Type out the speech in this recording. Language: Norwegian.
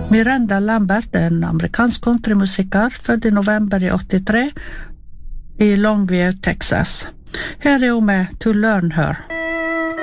Miranda Lambert er en amerikansk countrymusiker, født i november i 83 i Longview, Texas. Her er hun med To Learn Her.